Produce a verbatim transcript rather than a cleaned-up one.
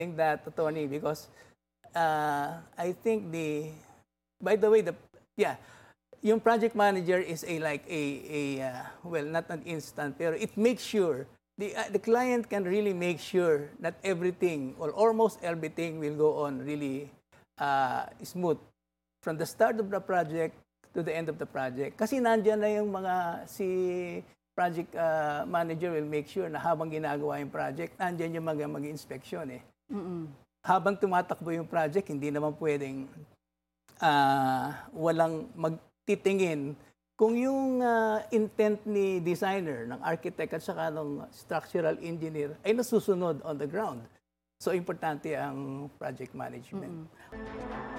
think that, Tony, because uh, I think the, by the way, the yeah, yung project manager is a like a a uh, well, not an instant, pero it makes sure the uh, the client can really make sure that everything or almost everything will go on really uh, smooth from the start of the project to the end of the project. Kasi nandiyan na yung mga si project uh, manager will make sure na habang ginagawa yung project, nandiyan yung mga mag-inspection eh. Mm-mm. Habang tumatakbo yung project, hindi naman pwedeng uh, walang magtitingin kung yung uh, intent ni designer, ng architect at saka ng structural engineer ay nasusunod on the ground. So, importante ang project management. Mm-mm.